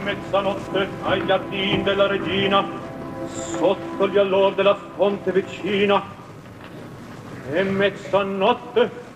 mezzanotte ai giardini della regina, sotto gli allor della fonte vicina. E mezzanotte